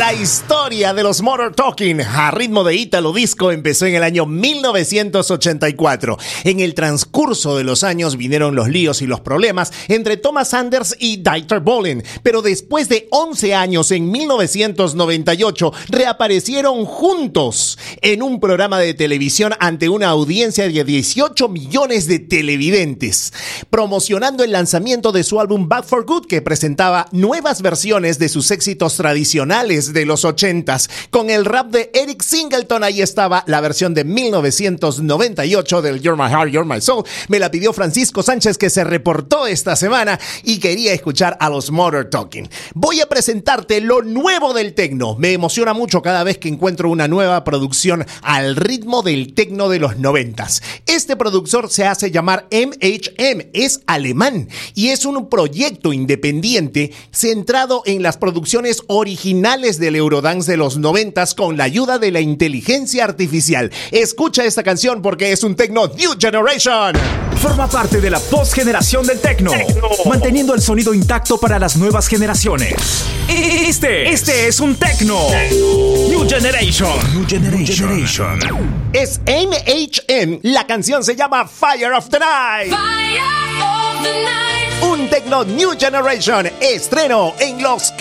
La historia de los Modern Talking a ritmo de Italo Disco empezó en el año 1984. En el transcurso de los años vinieron los líos y los problemas entre Thomas Anders y Dieter Bohlen, pero después de 11 años, en 1998, reaparecieron juntos en un programa de televisión ante una audiencia de 18 millones de televidentes, promocionando el lanzamiento de su álbum Back for Good, que presentaba nuevas versiones de sus éxitos tradicionales de los 80s. Con el rap de Eric Singleton, ahí estaba la versión de 1998 del You're My Heart, You're My Soul. Me la pidió Francisco Sánchez, que se reportó esta semana y quería escuchar a los Modern Talking. Voy a presentarte lo nuevo del tecno. Me emociona mucho cada vez que encuentro una nueva producción al ritmo del tecno de los 90s. Este productor se hace llamar MHM, es alemán y es un proyecto independiente centrado en las producciones originales del Eurodance de los 90s con la ayuda de la inteligencia artificial. Escucha esta canción porque es un tecno New Generation. Forma parte de la postgeneración del tecno, manteniendo el sonido intacto para las nuevas generaciones. Este es un tecno New Generation. New Generation. Es MHM. La canción se llama Fire of the Night. Fire of the night. Un tecno New Generation. Estreno en los